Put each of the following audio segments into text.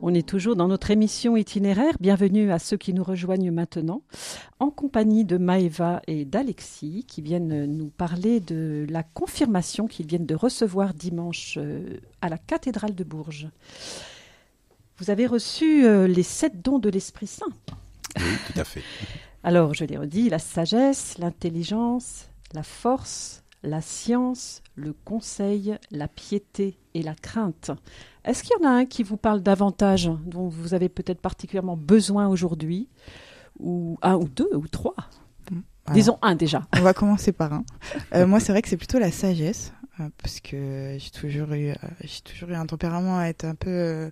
On est toujours dans notre émission itinéraire. Bienvenue à ceux qui nous rejoignent maintenant, en compagnie de Maëva et d'Alexis, qui viennent nous parler de la confirmation qu'ils viennent de recevoir dimanche à la cathédrale de Bourges. Vous avez reçu les 7 dons de l'Esprit Saint. Oui, tout à fait. Alors, je les redis, la sagesse, l'intelligence, la force, la science, le conseil, la piété et la crainte. Est-ce qu'il y en a un qui vous parle davantage, dont vous avez peut-être particulièrement besoin aujourd'hui, ou un ou deux ou trois? Alors, disons un déjà. On va commencer par un. Moi, c'est vrai que c'est plutôt la sagesse, parce que j'ai toujours eu un tempérament à être un peu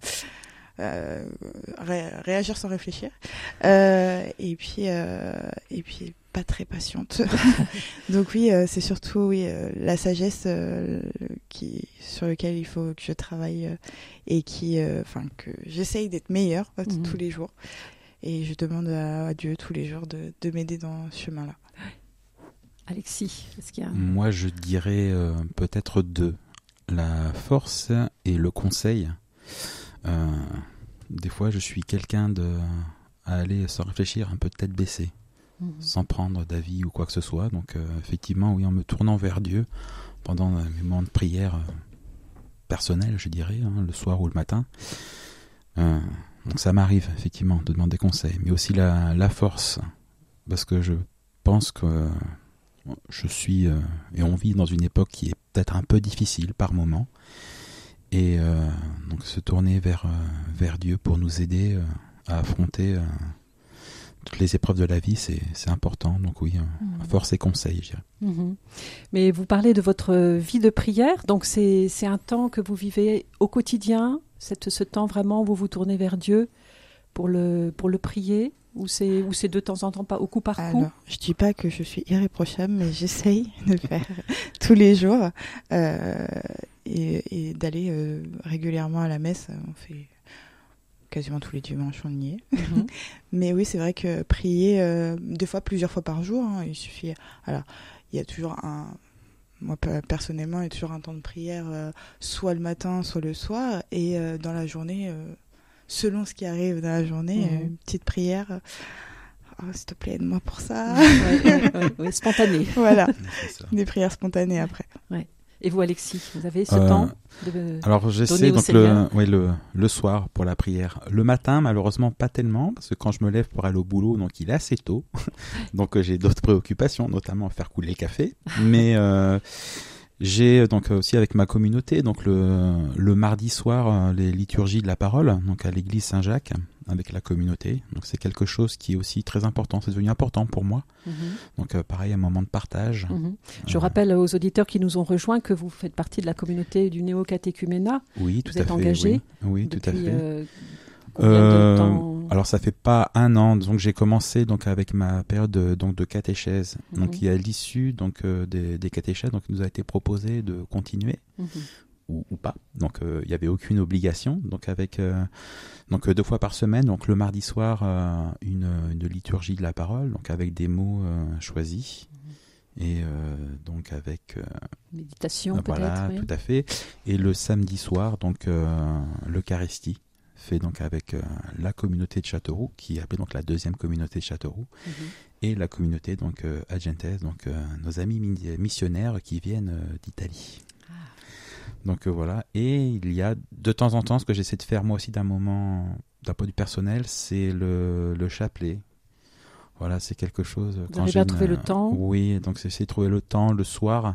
réagir sans réfléchir, et puis pas très patiente. Donc oui, c'est surtout la sagesse sur laquelle il faut que je travaille et que j'essaye d'être meilleure tous les jours. Et je demande à Dieu tous les jours de m'aider dans ce chemin-là. Alexis, est-ce qu'il y a... Moi, je dirais peut-être 2. La force et le conseil. Des fois, je suis quelqu'un à aller sans réfléchir, un peu de tête baissée, sans prendre d'avis ou quoi que ce soit. Donc, effectivement, oui, en me tournant vers Dieu pendant mes moments de prière personnels, je dirais, le soir ou le matin. Donc, ça m'arrive, effectivement, de demander conseil. Mais aussi la force, parce que je pense que je suis et on vit dans une époque qui est peut-être un peu difficile par moments. Et donc se tourner vers Dieu pour nous aider à affronter toutes les épreuves de la vie, c'est important. Donc oui, force et conseil, je dirais. Mais vous parlez de votre vie de prière, donc c'est un temps que vous vivez au quotidien, ce temps vraiment où vous vous tournez vers Dieu pour le prier, ou c'est de temps en temps, pas au coup par coup? Alors, je dis pas que je suis irréprochable, mais j'essaye de le faire tous les jours. Et d'aller régulièrement à la messe. On fait quasiment tous les dimanches, on y est. Mais oui, c'est vrai que prier des fois plusieurs fois par jour, il suffit. Alors, il y a toujours moi personnellement, il y a toujours un temps de prière, soit le matin, soit le soir, et dans la journée, selon ce qui arrive dans la journée, une petite prière. Oh, s'il te plaît, aide-moi pour ça. Oui, spontané. Voilà, des prières spontanées après. Ouais. Et vous, Alexis, vous avez ce temps de alors j'essaie donc le soir pour la prière. Le matin, malheureusement, pas tellement, parce que quand je me lève pour aller au boulot, donc il est assez tôt. Donc j'ai d'autres préoccupations, notamment faire couler le café. Mais j'ai donc aussi avec ma communauté, donc le mardi soir, les liturgies de la parole, donc à l'église Saint-Jacques, avec la communauté. Donc c'est quelque chose qui est aussi très important, c'est devenu important pour moi. Donc pareil, un moment de partage. Je rappelle aux auditeurs qui nous ont rejoints que vous faites partie de la communauté du néo-catéchuménat. Oui, tout à fait. Vous êtes engagé. Oui, tout à fait. Combien de temps? Alors ça fait pas 1 an, donc j'ai commencé donc avec ma période de catéchèse. Donc il y a l'issue donc des catéchèses, donc il nous a été proposé de continuer. Ou pas. Donc il n'y avait aucune obligation. Donc avec 2 fois par semaine, donc le mardi soir, une liturgie de la parole, donc avec des mots choisis. Et donc avec méditation voilà, peut-être. Tout à fait. Et le samedi soir, donc l'Eucharistie fait donc avec la communauté de Châteauroux, qui est appelée donc la 2e communauté de Châteauroux, et la communauté donc Agentes, donc nos amis missionnaires qui viennent d'Italie. Donc voilà, et il y a de temps en temps, ce que j'essaie de faire moi aussi d'un point de vue personnel, c'est le chapelet. Voilà, c'est quelque chose... Vous arrivez à trouver le temps? Oui, donc j'essaie de trouver le temps le soir.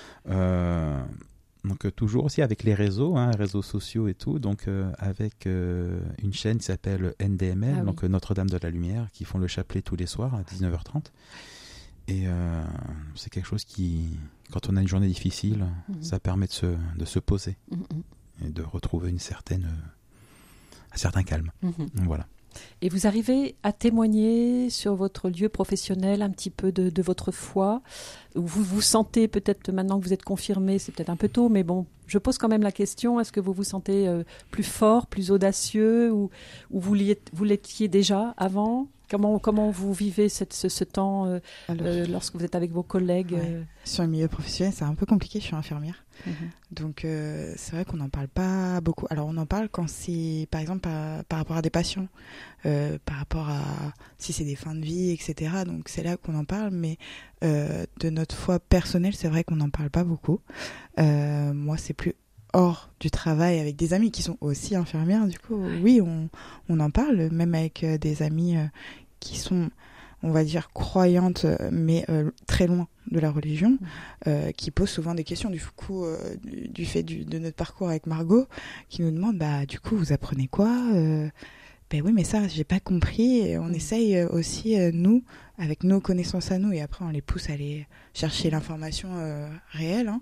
Donc toujours aussi avec les réseaux sociaux et tout, donc avec une chaîne qui s'appelle NDML, donc Notre-Dame de la Lumière, qui font le chapelet tous les soirs à 19h30. Et c'est quelque chose qui, quand on a une journée difficile, ça permet de se poser et de retrouver un certain calme. Voilà. Et vous arrivez à témoigner sur votre lieu professionnel un petit peu de votre foi? Vous vous sentez peut-être, maintenant que vous êtes confirmé, c'est peut-être un peu tôt, mais bon, je pose quand même la question, est-ce que vous vous sentez plus fort, plus audacieux, ou vous l'étiez déjà avant? Comment vous vivez ce temps lorsque vous êtes avec vos collègues Sur le milieu professionnel, c'est un peu compliqué, je suis infirmière. Donc c'est vrai qu'on n'en parle pas beaucoup. Alors on en parle quand c'est, par exemple, par rapport à des patients, par rapport à si c'est des fins de vie, etc. Donc c'est là qu'on en parle, mais de notre foi personnelle, c'est vrai qu'on n'en parle pas beaucoup. Moi, c'est plus hors du travail avec des amis qui sont aussi infirmières. Du coup, oui, on en parle, même avec des amis qui sont, on va dire, croyantes, mais très loin de la religion, qui posent souvent des questions. Du coup, du fait de notre parcours avec Margot, qui nous demande, du coup, vous apprenez quoi Ben oui, mais ça, j'ai pas compris. Et on essaye aussi, nous, avec nos connaissances à nous, et après on les pousse à aller chercher l'information réelle,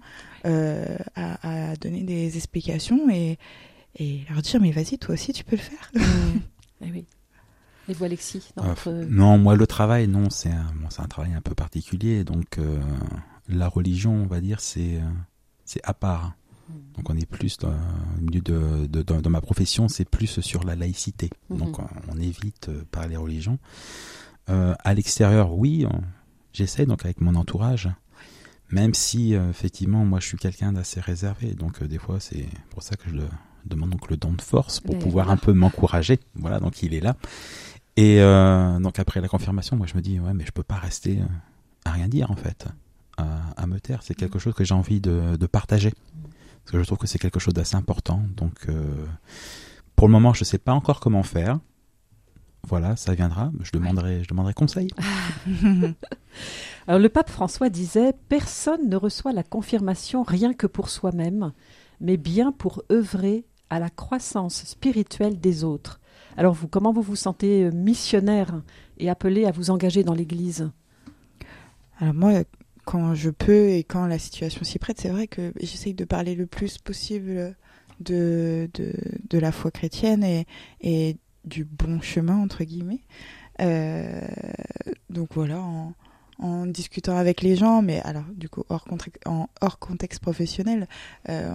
à donner des explications et leur dire, mais vas-y, toi aussi, tu peux le faire. Eh oui. Et vous, Alexis Non, moi, le travail, non, c'est un travail un peu particulier. Donc, la religion, on va dire, c'est à part. Donc, on est plus dans le milieu de ma profession, c'est plus sur la laïcité. Donc, on évite parler religion. À l'extérieur, oui, j'essaie, donc avec mon entourage. Même si, effectivement, moi, je suis quelqu'un d'assez réservé. Donc, des fois, c'est pour ça que je demande donc le don de force pour pouvoir un peu m'encourager. Voilà, donc il est là. Et donc après la confirmation, moi je me dis, ouais, mais je peux pas rester à rien dire en fait, à me taire. C'est quelque chose que j'ai envie de partager. Parce que je trouve que c'est quelque chose d'assez important. Donc pour le moment, je sais pas encore comment faire. Voilà, ça viendra. Je demanderai conseil. Alors le pape François disait, personne ne reçoit la confirmation rien que pour soi-même, mais bien pour œuvrer à la croissance spirituelle des autres. Alors vous, comment vous vous sentez missionnaire et appelé à vous engager dans l'Église ? Alors moi, quand je peux et quand la situation s'y prête, c'est vrai que j'essaye de parler le plus possible de la foi chrétienne et du bon chemin, entre guillemets. Donc voilà, en discutant avec les gens, mais alors du coup hors contexte professionnel,